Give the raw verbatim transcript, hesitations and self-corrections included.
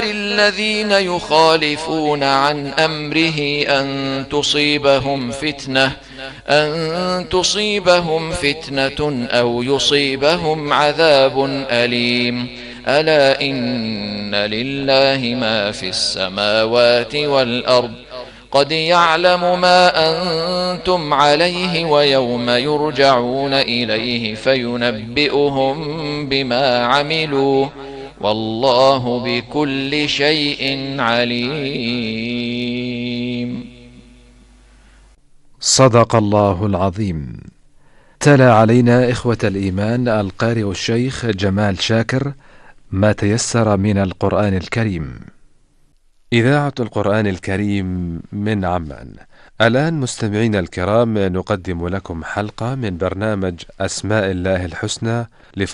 الذين يخالفون عن أمره أن تصيبهم فتنة أن تصيبهم فتنة أو يصيبهم عذاب أليم. ألا إن لله ما في السماوات والأرض قد يعلم ما أنتم عليه ويوم يرجعون إليه فينبئهم بما عملوا والله بكل شيء عليم. صدق الله العظيم. تلا علينا إخوة الإيمان القارئ الشيخ جمال شاكر ما تيسر من القرآن الكريم. إذاعة القرآن الكريم من عمان. الآن مستمعين الكرام نقدم لكم حلقة من برنامج أسماء الله الحسنى